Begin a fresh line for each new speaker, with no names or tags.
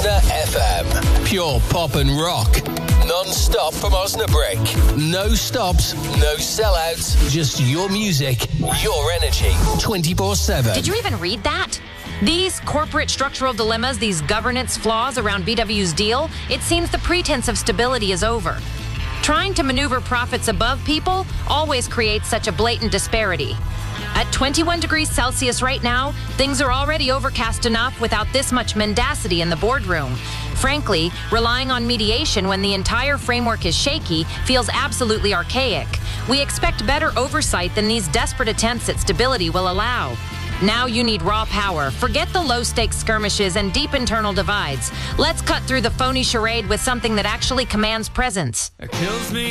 Osna FM. Pure pop and rock. Non-stop from Osnabrück. No stops, no sellouts. Just your music, your energy. 24/7.
Did you even read that? These corporate structural dilemmas, these governance flaws around VW's deal, it seems the pretense of stability is over. Trying to maneuver profits above people always creates such a blatant disparity. At 21 degrees Celsius right now, things are already overcast enough without this much mendacity in the boardroom. Frankly, relying on mediation when the entire framework is shaky feels absolutely archaic. We expect better oversight than these desperate attempts at stability will allow. Now you need raw power. Forget the low-stakes skirmishes and deep internal divides. Let's cut through the phony charade with something that actually commands presence.
It kills me.